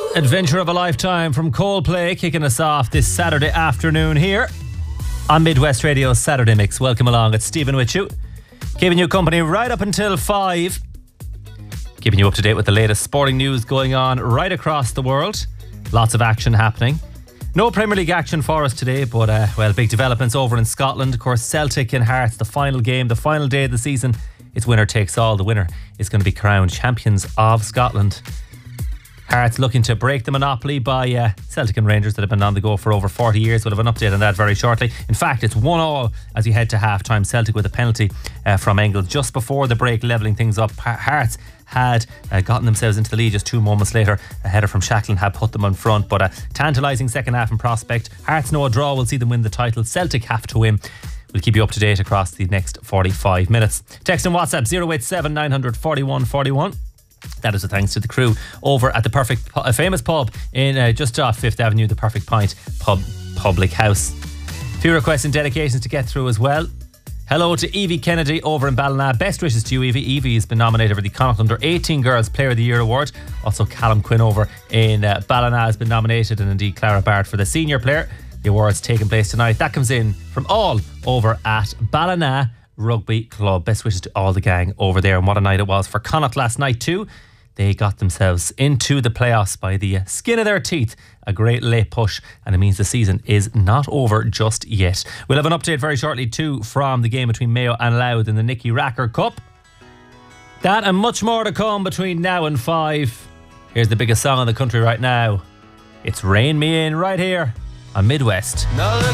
Adventure of a Lifetime from Coldplay, kicking us off this Saturday afternoon here on Midwest Radio's Saturday Mix. Welcome along, it's Stephen with you, keeping you company right up until 5, keeping you up to date with the latest sporting news going on right across the world. Lots of action happening. No Premier League action for us today, but big developments over in Scotland. Of course, Celtic and Hearts, the final game, the final day of the season. It's winner takes all. The winner is going to be crowned champions of Scotland. Hearts looking to break the monopoly by Celtic and Rangers that have been on the go for over 40 years. We'll have an update on that very shortly. In fact, it's 1-1 as we head to half-time. Celtic with a penalty from Engel just before the break, levelling things up. Hearts had gotten themselves into the lead just 2 moments later. A header from Shackland had put them on front, but a tantalising second half in prospect. Hearts know a draw will see them win the title. Celtic have to win. We'll keep you up to date across the next 45 minutes. Text and WhatsApp 087 900 41 41. That is a thanks to the crew over at the famous pub in just off 5th Avenue, the Perfect Pint Public House. A few requests and dedications to get through as well. Hello to Evie Kennedy over in Ballina. Best wishes to you, Evie. Evie has been nominated for the Connacht Under 18 Girls Player of the Year Award. Also, Callum Quinn over in Ballina has been nominated, and indeed Clara Bart for the Senior Player. The award's taking place tonight. That comes in from all over at Ballina Rugby Club. Best wishes to all the gang over there, and what a night it was for Connacht last night too. They got themselves into the playoffs by the skin of their teeth. A great late push, and it means the season is not over just yet. We'll have an update very shortly too from the game between Mayo and Louth in the Nicky Racker Cup. That and much more to come between now and 5. Here's the biggest song in the country right now. It's Rain Me In right here on Midwest.